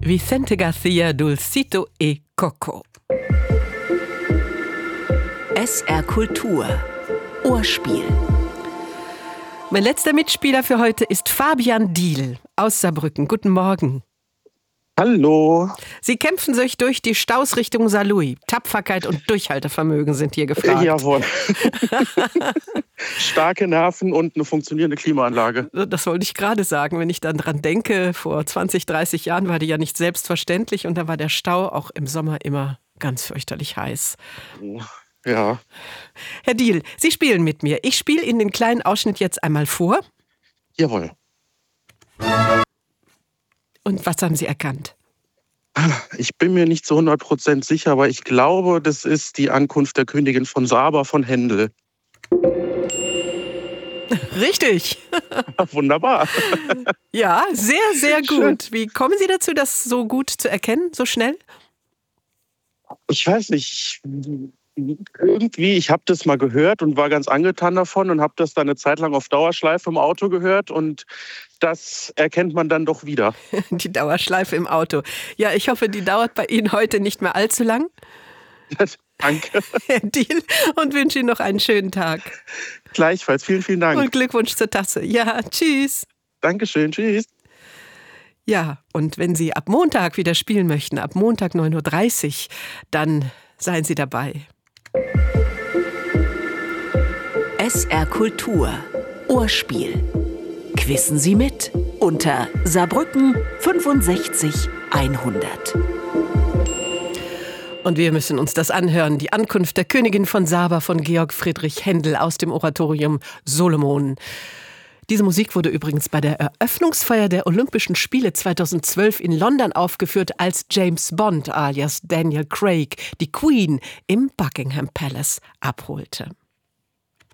Vicente García, Dulcito y Coco. SR Kultur. Ohrspiel. Mein letzter Mitspieler für heute ist Fabian Diehl aus Saarbrücken. Guten Morgen. Hallo. Sie kämpfen sich durch die Staus Richtung Saarlouis. Tapferkeit und Durchhaltevermögen sind hier gefragt. Jawohl. Starke Nerven und eine funktionierende Klimaanlage. Das wollte ich gerade sagen. Wenn ich dann dran denke, vor 20, 30 Jahren war die ja nicht selbstverständlich und da war der Stau auch im Sommer immer ganz fürchterlich heiß. Ja. Herr Diehl, Sie spielen mit mir. Ich spiele Ihnen den kleinen Ausschnitt jetzt einmal vor. Jawohl. Und was haben Sie erkannt? Ich bin mir nicht zu 100% sicher, aber ich glaube, das ist die Ankunft der Königin von Saba von Händel. Richtig. Wunderbar. Ja, sehr, sehr gut. Wie kommen Sie dazu, das so gut zu erkennen, so schnell? Ich weiß nicht. Irgendwie, ich habe das mal gehört und war ganz angetan davon und habe das dann eine Zeit lang auf Dauerschleife im Auto gehört und das erkennt man dann doch wieder. Die Dauerschleife im Auto. Ja, ich hoffe, die dauert bei Ihnen heute nicht mehr allzu lang. Danke. Herr Diehl, und wünsche Ihnen noch einen schönen Tag. Gleichfalls, vielen, vielen Dank. Und Glückwunsch zur Tasse. Ja, tschüss. Dankeschön, tschüss. Ja, und wenn Sie ab Montag wieder spielen möchten, ab Montag 9.30 Uhr, dann seien Sie dabei. SR Kultur. Ohrspiel. Quissen Sie mit unter Saarbrücken 65 100. Und wir müssen uns das anhören. Die Ankunft der Königin von Saba von Georg Friedrich Händel aus dem Oratorium Solomon. Diese Musik wurde übrigens bei der Eröffnungsfeier der Olympischen Spiele 2012 in London aufgeführt, als James Bond alias Daniel Craig die Queen im Buckingham Palace abholte.